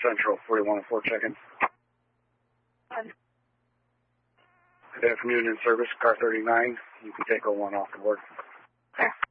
Central, 4104 check-in. Good afternoon, in service, car 39. You can take 01 off the board.